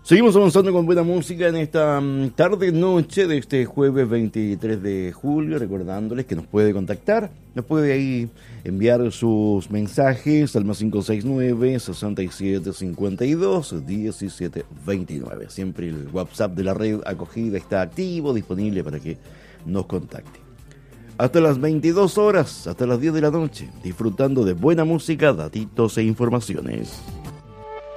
Seguimos avanzando con buena música en esta tarde-noche de este jueves 23 de julio, recordándoles que nos puede contactar, nos puede ahí enviar sus mensajes al más 569-6752-1729. Siempre el WhatsApp de la red acogida está activo, disponible para que nos contacte. Hasta las 22 horas, hasta las 10 de la noche, disfrutando de buena música, datitos e informaciones.